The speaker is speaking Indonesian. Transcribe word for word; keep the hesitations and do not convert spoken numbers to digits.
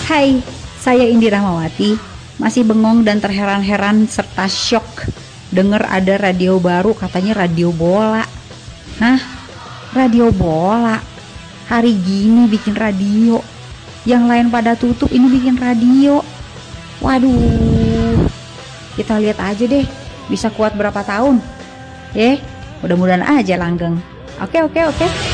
Hai, saya Indi Rahmawati. Masih bengong dan terheran-heran serta syok dengar ada radio baru, katanya radio bola. Hah? Radio bola? Hari gini bikin radio? Yang lain pada tutup, ini bikin radio. Waduh, kita lihat aja deh bisa kuat berapa tahun. Eh, mudah-mudahan aja langgeng. Oke, oke, oke.